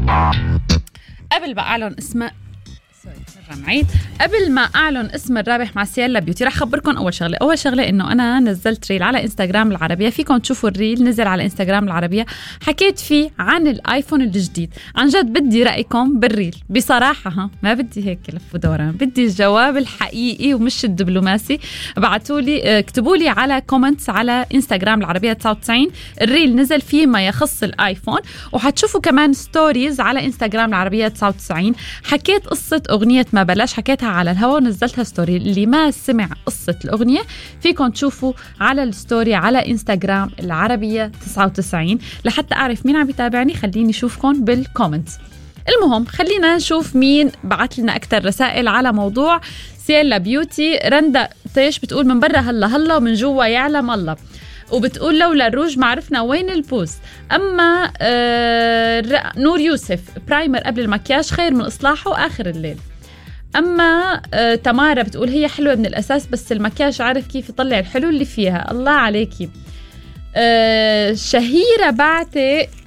قبل ما أعلن اسم قبل ما أعلن اسم الرابح مع سيلا بيوتي رح أخبركم أول شغلة إنه أنا نزلت ريل على إنستغرام العربية. فيكم تشوفوا الريل نزل على إنستغرام العربية، حكيت فيه عن الآيفون الجديد. عن جد بدي رأيكم بالريل بصراحة، ما بدي هيك لف ودوران، بدي الجواب الحقيقي ومش الدبلوماسي. ابعتولي اكتبولي على كومنتس على إنستغرام العربية 99 الريل نزل فيه ما يخص الآيفون، وحتشوفوا كمان ستوريز على إنستغرام العربية 99. حكيت قصة أغنية ما بلاش، حكيتها على الهواء ونزلتها ستوري. اللي ما سمع قصة الأغنية فيكم تشوفوا على الستوري على إنستغرام العربية 99. لحتى أعرف مين عم يتابعني خليني أشوفكم بالكومنتس. المهم خلينا نشوف مين بعت لنا أكتر رسائل على موضوع سيلا بيوتي. رندا تيش بتقول من برا هلا ومن جوا يعلم الله، وبتقول لولا الروج ما عرفنا وين البوز. أما نور يوسف برايمر قبل المكياج خير من إصلاحه آخر الليل. أما تمارا بتقول هي حلوة من الأساس بس المكياج عارف كيف يطلع الحلو اللي فيها. الله عليكي. شهيرة بعتي